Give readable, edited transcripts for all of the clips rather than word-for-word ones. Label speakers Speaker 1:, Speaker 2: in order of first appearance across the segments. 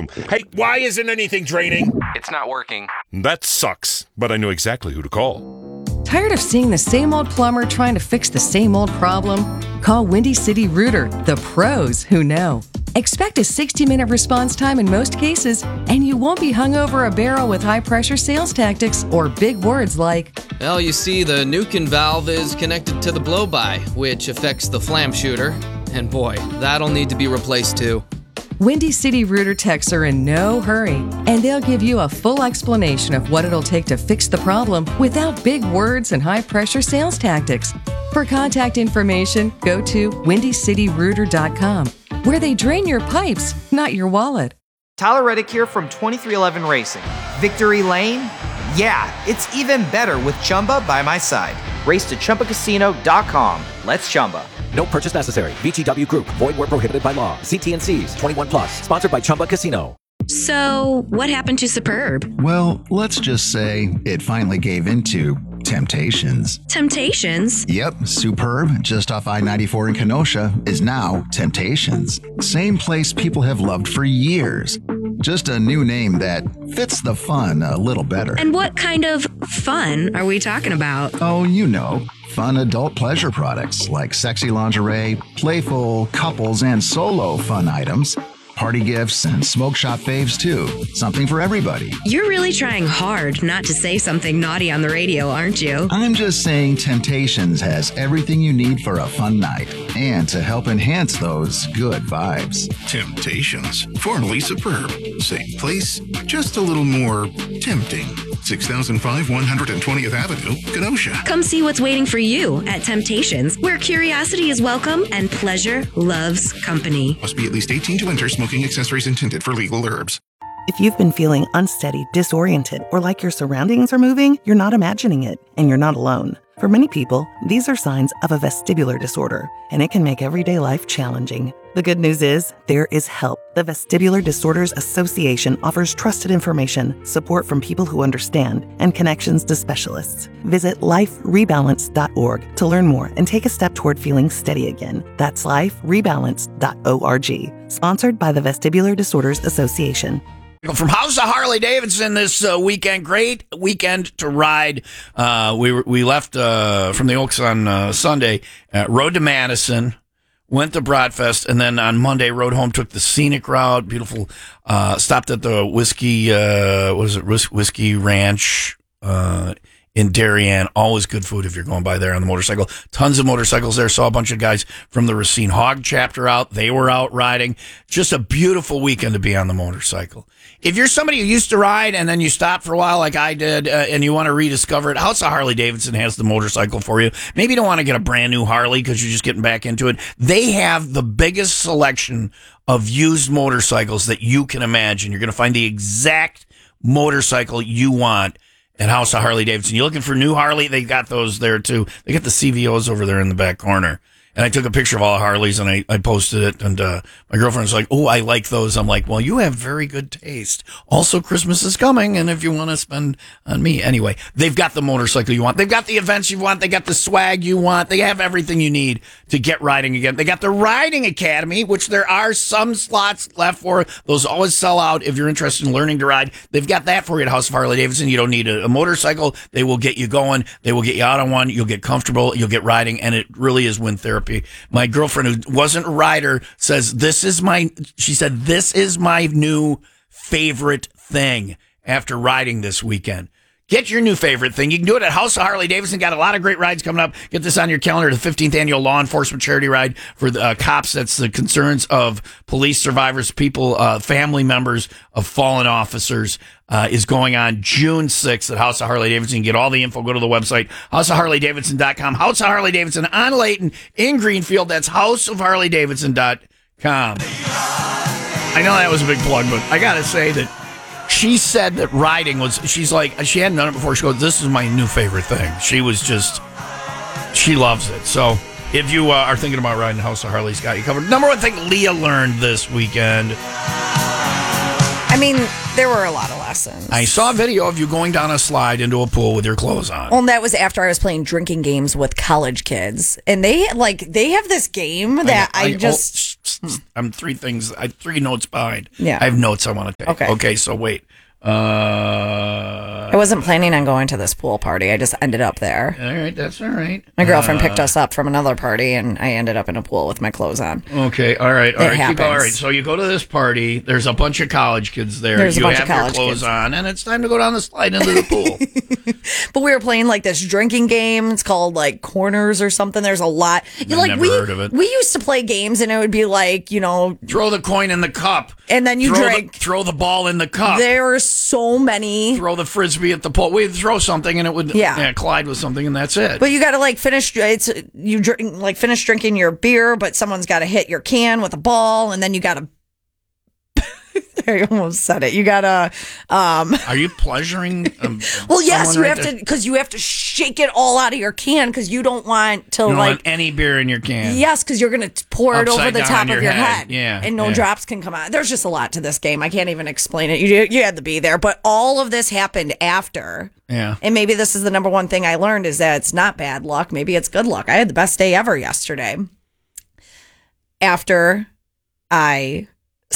Speaker 1: problem. Hey, why isn't anything draining?
Speaker 2: It's not working.
Speaker 1: That sucks, but I know exactly who to call.
Speaker 3: Tired of seeing the same old plumber trying to fix the same old problem? Call Windy City Rooter, the pros who know. Expect a 60-minute response time in most cases, and you won't be hung over a barrel with high-pressure sales tactics or big words like,
Speaker 4: well, you see, the Nukin valve is connected to the blow-by, which affects the flam shooter. And boy, that'll need to be replaced too.
Speaker 3: Windy City Rooter techs are in no hurry, and they'll give you a full explanation of what it'll take to fix the problem without big words and high-pressure sales tactics. For contact information, go to windycityrooter.com, where they drain your pipes, not your wallet.
Speaker 5: Tyler Reddick here from 2311 Racing. Victory Lane? Yeah, it's even better with Chumba by my side. Race to ChumbaCasino.com. Let's Chumba.
Speaker 6: No purchase necessary. VGW Group. Void where prohibited by law. See T&Cs. 21 plus. Sponsored by Chumba Casino.
Speaker 7: So, what happened to Superb?
Speaker 8: Well, let's just say it finally gave into Temptations.
Speaker 7: Temptations?
Speaker 8: Yep, Superb, just off I-94 in Kenosha, is now Temptations. Same place people have loved for years. Just a new name that fits the fun a little better.
Speaker 7: And what kind of fun are we talking about?
Speaker 8: Oh, you know, fun adult pleasure products like sexy lingerie, playful couples and solo fun items, party gifts, and smoke shop faves too. Something for everybody.
Speaker 7: You're really trying hard not to say something naughty on the radio, aren't you?
Speaker 8: I'm just saying Temptations has everything you need for a fun night and to help enhance those good vibes.
Speaker 9: Temptations, formerly Superb. Same place, just a little more tempting. 6005 120th Avenue, Kenosha.
Speaker 7: Come see what's waiting for you at Temptations, where curiosity is welcome and pleasure loves company.
Speaker 9: Must be at least 18 to enter. Smoking accessories intended for legal herbs.
Speaker 10: If you've been feeling unsteady, disoriented, or like your surroundings are moving, you're not imagining it, and you're not alone. For many people, these are signs of a vestibular disorder, and it can make everyday life challenging. The good news is, there is help. The Vestibular Disorders Association offers trusted information, support from people who understand, and connections to specialists. Visit liferebalance.org to learn more and take a step toward feeling steady again. That's liferebalance.org. Sponsored by the Vestibular Disorders Association.
Speaker 11: From House of Harley Davidson this weekend, great weekend to ride. We left from the Oaks on Sunday, rode to Madison, went to Broadfest, and then on Monday rode home, took the scenic route, beautiful, stopped at the Whiskey Ranch in Darien. Always good food if you're going by there on the motorcycle. Tons of motorcycles there. Saw a bunch of guys from the Racine Hog chapter out. They were out riding. Just a beautiful weekend to be on the motorcycle. If you're somebody who used to ride and then you stop for a while like I did and you want to rediscover it, House of Harley Davidson has the motorcycle for you. Maybe you don't want to get a brand new Harley because you're just getting back into it. They have the biggest selection of used motorcycles that you can imagine. You're going to find the exact motorcycle you want at House of Harley Davidson. You're looking for new Harley? They got those there too. They got the CVOs over there in the back corner. And I took a picture of all the Harleys and I posted it. And my girlfriend was like, oh, I like those. I'm like, well, you have very good taste. Also, Christmas is coming. And if you want to spend on me. Anyway, they've got the motorcycle you want. They've got the events you want. They got the swag you want. They have everything you need to get riding again. They got the Riding Academy, which there are some slots left for. Those always sell out if you're interested in learning to ride. They've got that for you at House of Harley Davidson. You don't need a motorcycle. They will get you going. They will get you out on one. You'll get comfortable. You'll get riding. And it really is wind therapy. My girlfriend, who wasn't a rider, says, this is my new favorite thing after riding this weekend. Get your new favorite thing. You can do it at House of Harley Davidson. Got a lot of great rides coming up. Get this on your calendar. The 15th annual law enforcement charity ride for the cops. That's the concerns of police survivors, people, family members of fallen officers, is going on June 6th at House of Harley Davidson. Get all the info. Go to the website, houseofharleydavidson.com. House of Harley Davidson on Layton in Greenfield. That's houseofharleydavidson.com. I know that was a big plug, but I got to say that she said that riding was, she's like, she hadn't done it before. She goes, this is my new favorite thing. She loves it. So if you are thinking about riding, House of Harley's got you covered. Number one thing Leah learned this weekend.
Speaker 12: I mean, there were a lot of lessons.
Speaker 11: I saw a video of you going down a slide into a pool with your clothes on.
Speaker 12: Well, and that was after I was playing drinking games with college kids. And they have this game that
Speaker 11: I'm three notes behind.
Speaker 12: Yeah.
Speaker 11: I have notes I want to take.
Speaker 12: Okay.
Speaker 11: Okay, so wait.
Speaker 12: I wasn't planning on going to this pool party. I just ended up there.
Speaker 11: All right, that's all right.
Speaker 12: My girlfriend picked us up from another party, and I ended up in a pool with my clothes on.
Speaker 11: Okay, all right.
Speaker 12: Happens.
Speaker 11: All right, so you go to this party. There's a bunch of college kids there.
Speaker 12: There's a
Speaker 11: you
Speaker 12: bunch
Speaker 11: have
Speaker 12: of college
Speaker 11: your clothes
Speaker 12: kids.
Speaker 11: on, and it's time to go down the slide into the pool.
Speaker 12: But we were playing like this drinking game. It's called like Corners or something. There's a lot.
Speaker 11: Never heard of it.
Speaker 12: We used to play games, and it would be like,
Speaker 11: throw the coin in the cup,
Speaker 12: and then you drink.
Speaker 11: Throw the ball in the cup.
Speaker 12: There are so many.
Speaker 11: Throw the frisbee at the pole. We'd throw something, and it would collide with something, and that's it.
Speaker 12: But you got to like finish. Finish drinking your beer, but someone's got to hit your can with a ball, and then you got to. I almost said it. You gotta.
Speaker 11: Are you pleasuring?
Speaker 12: Well, yes, you
Speaker 11: right
Speaker 12: have
Speaker 11: there?
Speaker 12: to, because you have to shake it all out of your can, because you don't want to
Speaker 11: You don't
Speaker 12: like
Speaker 11: want any beer in your can.
Speaker 12: Yes, because you're gonna pour it over
Speaker 11: Upside
Speaker 12: the
Speaker 11: down
Speaker 12: top
Speaker 11: on
Speaker 12: of
Speaker 11: your
Speaker 12: your
Speaker 11: head.
Speaker 12: head.
Speaker 11: Yeah,
Speaker 12: and no
Speaker 11: yeah.
Speaker 12: drops can come out. There's just a lot to this game. I can't even explain it. You had to be there, but all of this happened after.
Speaker 11: Yeah.
Speaker 12: And maybe this is the number one thing I learned, is that it's not bad luck. Maybe it's good luck. I had the best day ever yesterday. After I.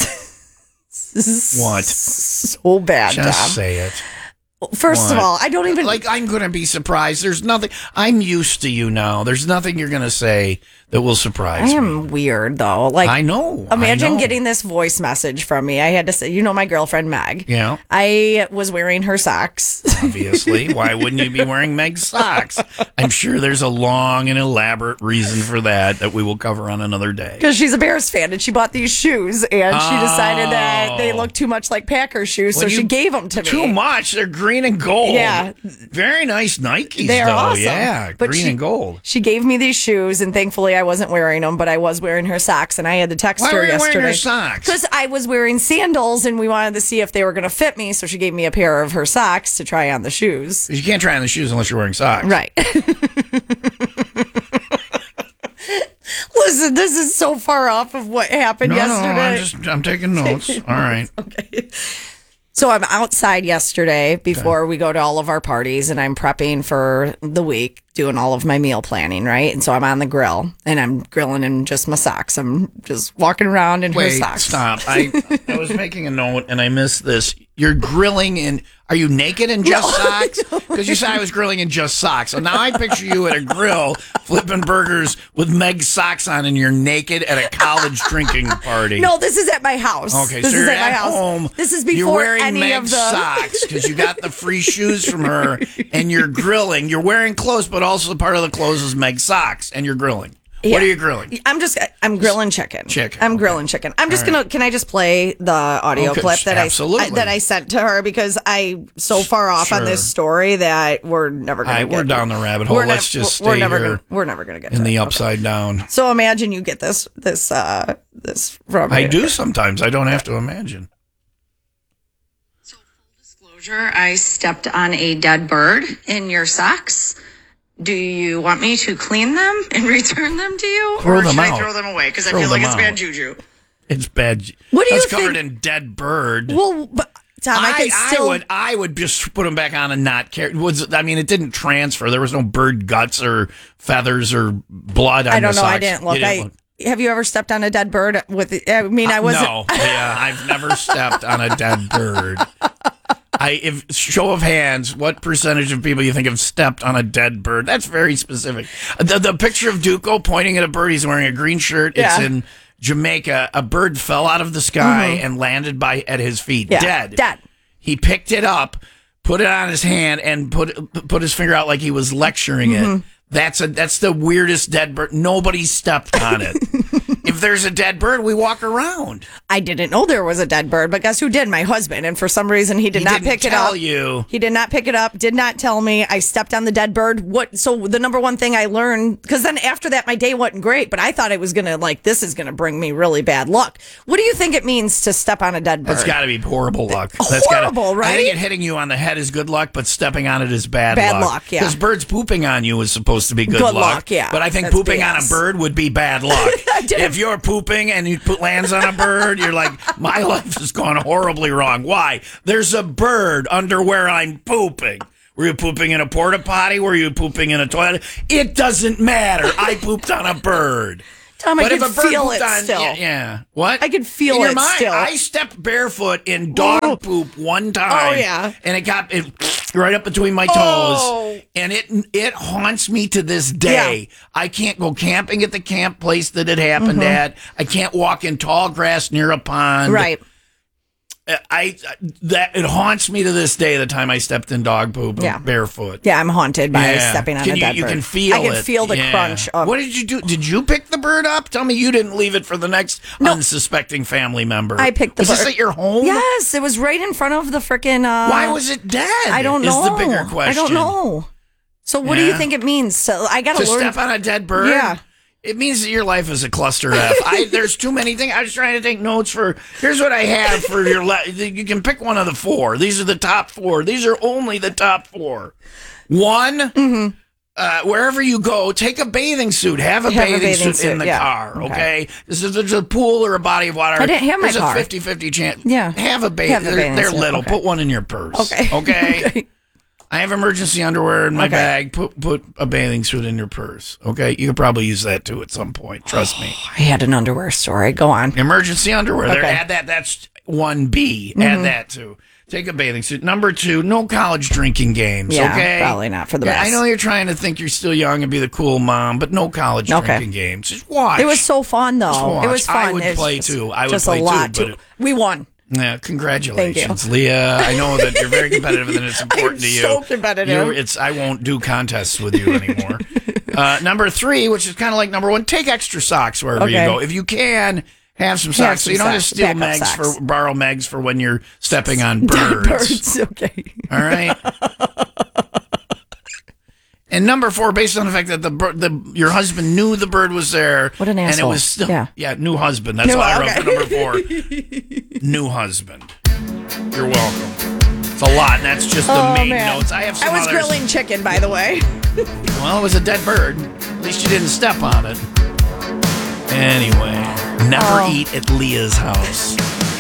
Speaker 11: What?
Speaker 12: So bad,
Speaker 11: Just
Speaker 12: Tom.
Speaker 11: say it.
Speaker 12: First of all, I don't even
Speaker 11: I'm going to be surprised. There's nothing. I'm used to you now. There's nothing you're going to say that will surprise
Speaker 12: I
Speaker 11: me.
Speaker 12: am weird though. Like
Speaker 11: I know.
Speaker 12: Imagine getting this voice message from me. I had to say, my girlfriend Meg.
Speaker 11: Yeah.
Speaker 12: I was wearing her socks.
Speaker 11: Obviously, why wouldn't you be wearing Meg's socks? I'm sure there's a long and elaborate reason for that we will cover on another day.
Speaker 12: Because she's a Bears fan and she bought these shoes and she decided that they look too much like Packers shoes, so she gave them to me.
Speaker 11: Too much. They're green and gold.
Speaker 12: Yeah.
Speaker 11: Very nice Nikes,
Speaker 12: They're
Speaker 11: though.
Speaker 12: awesome.
Speaker 11: Yeah,
Speaker 12: But
Speaker 11: green and gold.
Speaker 12: She gave me these shoes, and thankfully I wasn't wearing them, but I was wearing her socks, and I had to text
Speaker 11: Why
Speaker 12: her
Speaker 11: were you
Speaker 12: yesterday.
Speaker 11: wearing her socks?
Speaker 12: Because I was wearing sandals, and we wanted to see if they were going to fit me, so she gave me a pair of her socks to try on the shoes.
Speaker 11: You can't try on the shoes unless you're wearing socks.
Speaker 12: Right. Listen, this is so far off of what happened yesterday.
Speaker 11: No, I'm taking notes. All right.
Speaker 12: Okay. So I'm outside yesterday before we go to all of our parties, and I'm prepping for the week, doing all of my meal planning, right? And so I'm on the grill, and I'm grilling in just my socks. I'm just walking around in her
Speaker 11: Wait,
Speaker 12: socks.
Speaker 11: stop. I was making a note, and I missed this. You're grilling in... Are you naked in just socks? Because you said I was grilling in just socks. So now I picture you at a grill flipping burgers with Meg's socks on, and you're naked at a college drinking party.
Speaker 12: No, this is at my house.
Speaker 11: Okay,
Speaker 12: this
Speaker 11: so
Speaker 12: is
Speaker 11: you're
Speaker 12: at my
Speaker 11: at
Speaker 12: house.
Speaker 11: home.
Speaker 12: This is before
Speaker 11: you're wearing
Speaker 12: any
Speaker 11: Meg's
Speaker 12: of the
Speaker 11: socks because you got the free shoes from her, and you're grilling. You're wearing clothes, but also part of the clothes is Meg's socks, and you're grilling.
Speaker 12: Yeah.
Speaker 11: What are you grilling?
Speaker 12: I'm grilling chicken.
Speaker 11: Chicken.
Speaker 12: I'm grilling chicken. I'm just gonna. Can I just play the audio
Speaker 11: Okay,
Speaker 12: clip that
Speaker 11: absolutely.
Speaker 12: that I sent to her, because I so far off on
Speaker 11: Sure.
Speaker 12: this story that we're never gonna.
Speaker 11: We're down the rabbit hole. Let's just stay
Speaker 12: we're never
Speaker 11: here
Speaker 12: gonna. We're never gonna get
Speaker 11: in
Speaker 12: to
Speaker 11: the
Speaker 12: it.
Speaker 11: upside down.
Speaker 12: So imagine you get this from.
Speaker 11: I do sometimes. I don't have to imagine.
Speaker 2: Disclosure, I stepped on a dead bird in your socks. Do you want me to clean them and return them to you?
Speaker 11: Throw
Speaker 2: or
Speaker 11: them
Speaker 2: should
Speaker 11: out.
Speaker 2: I throw them away? Because I
Speaker 11: Throw
Speaker 2: feel like
Speaker 11: them
Speaker 2: it's
Speaker 11: out.
Speaker 2: bad juju.
Speaker 11: It's bad.
Speaker 12: What do you
Speaker 11: That's covered
Speaker 12: think-
Speaker 11: in dead bird.
Speaker 12: Well, but Tom,
Speaker 11: I would just put them back on and not care. It didn't transfer. There was no bird guts or feathers or blood on
Speaker 12: I don't
Speaker 11: the
Speaker 12: know.
Speaker 11: socks.
Speaker 12: I didn't look.
Speaker 11: You didn't look.
Speaker 12: Have you ever stepped on a dead bird with? I mean, I wasn't.
Speaker 11: No, yeah, I've never stepped on a dead bird. If show of hands, what percentage of people you think have stepped on a dead bird? That's very specific. The picture of Duco pointing at a bird. He's wearing a green shirt. It's
Speaker 12: Yeah.
Speaker 11: in Jamaica. A bird fell out of the sky and landed at his feet,
Speaker 12: Yeah, dead.
Speaker 11: He picked it up, put it on his hand, and put his finger out like he was lecturing it. That's the weirdest dead bird. Nobody stepped on it. If there's a dead bird, we walk around.
Speaker 12: I didn't know there was a dead bird, but guess who did? My husband. And for some reason, he did not pick it up.
Speaker 11: You.
Speaker 12: He did not pick it up, did not tell me. I stepped on the dead bird. So the number one thing I learned, because then after that, my day wasn't great, but I thought it was going to, this is going to bring me really bad luck. What do you think it means to step on a dead bird?
Speaker 11: That's got to be horrible luck.
Speaker 12: Horrible, right?
Speaker 11: I think it hitting you on the head is good luck, but stepping on it is bad luck.
Speaker 12: Bad luck, yeah.
Speaker 11: Because birds pooping on you is supposed to be good luck.
Speaker 12: Yeah.
Speaker 11: But I think
Speaker 12: That's
Speaker 11: pooping on a
Speaker 12: BS.
Speaker 11: bird would be bad luck. If you're pooping and you lands on a bird, you're like, my life has gone horribly wrong. Why? There's a bird under where I'm pooping. Were you pooping in a porta potty? Were you pooping in a toilet? It doesn't matter. I pooped on a bird.
Speaker 12: Tom, I
Speaker 11: But if
Speaker 12: could
Speaker 11: a bird
Speaker 12: feel
Speaker 11: pooped
Speaker 12: it
Speaker 11: on,
Speaker 12: still.
Speaker 11: yeah. What?
Speaker 12: I could feel
Speaker 11: in your
Speaker 12: it
Speaker 11: mind,
Speaker 12: still.
Speaker 11: I stepped barefoot in dog poop one time.
Speaker 12: Oh, yeah.
Speaker 11: And it got right up between my toes.
Speaker 12: Oh.
Speaker 11: And it haunts me to this day.
Speaker 12: Yeah.
Speaker 11: I can't go camping at the camp place that it happened at. I can't walk in tall grass near a pond.
Speaker 12: Right.
Speaker 11: It haunts me to this day. The time I stepped in dog poop barefoot.
Speaker 12: Yeah, I'm haunted by stepping on a dead bird.
Speaker 11: You can feel it.
Speaker 12: I can feel the crunch of.
Speaker 11: What did you do? Did you pick the bird up? Tell me you didn't leave it for the next unsuspecting family member.
Speaker 12: I picked the bird.
Speaker 11: Was this at your home?
Speaker 12: Yes, it was right in front of the frickin'
Speaker 11: Why was it dead?
Speaker 12: I don't know.
Speaker 11: Is the bigger question.
Speaker 12: I don't know. So what do you think it means? So I got
Speaker 11: to
Speaker 12: learn.
Speaker 11: Step on a dead bird.
Speaker 12: Yeah.
Speaker 11: It means that your life is a cluster F. There's too many things. I was trying to take notes for. Here's what I have for your. You can pick one of the 4. These are the top 4. These are only the top 4. 1. Wherever you go, take a bathing suit. Have a bathing suit in the car, okay? If there's a pool or a body of water,
Speaker 12: I didn't have my car.
Speaker 11: There's a 50-50 chance.
Speaker 12: Yeah.
Speaker 11: Have a bathing suit. They're little.
Speaker 12: Okay.
Speaker 11: Put one in your purse.
Speaker 12: Okay.
Speaker 11: Okay? I have emergency underwear in my bag. Put a bathing suit in your purse, okay? You could probably use that, too, at some point. Trust me.
Speaker 12: I had an underwear story. Go on.
Speaker 11: Emergency underwear.
Speaker 12: Okay.
Speaker 11: There, add that. That's 1B. Add that, too. Take a bathing suit. Number 2, no college drinking games, okay?
Speaker 12: Probably not for the best.
Speaker 11: I know you're trying to think you're still young and be the cool mom, but no college drinking games. Just watch.
Speaker 12: It was so fun, though.
Speaker 11: Just watch.
Speaker 12: It was fun.
Speaker 11: I would play, too. I would
Speaker 12: just
Speaker 11: play,
Speaker 12: a lot
Speaker 11: too.
Speaker 12: We won.
Speaker 11: Yeah, congratulations, Leah. I know that you're very competitive and it's important to you.
Speaker 12: So competitive.
Speaker 11: I won't do contests with you anymore. Number 3, which is kind of like number 1, take extra socks wherever you go. If you can, have some socks. So you don't just steal Megs borrow Megs for when you're stepping on birds.
Speaker 12: Birds, okay.
Speaker 11: All right. And number 4, based on the fact that your husband knew the bird was there.
Speaker 12: What an asshole.
Speaker 11: And it was still, new husband. That's all I wrote for number 4. New husband. You're welcome. It's a lot, and that's just the main notes. I have some
Speaker 12: was
Speaker 11: others.
Speaker 12: grilling chicken, by the way.
Speaker 11: Well, it was a dead bird. At least you didn't step on it. Anyway, never eat at Leah's house.